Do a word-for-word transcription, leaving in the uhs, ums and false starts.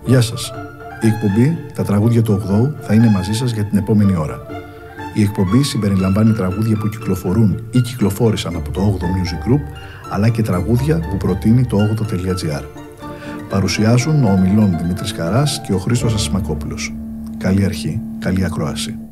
Γεια σας. Η εκπομπή «Τα τραγούδια του ογδόου» θα είναι μαζί σας για την επόμενη ώρα. Η εκπομπή συμπεριλαμβάνει τραγούδια που κυκλοφορούν ή κυκλοφόρησαν από το όγδοο Music Group, αλλά και τραγούδια που προτείνει το όγδοο τελεία τζι άρ. Παρουσιάζουν ο ομιλών Δημήτρης Χαράς και ο Χρήστος Ασημακόπουλος. Καλή αρχή, καλή ακρόαση.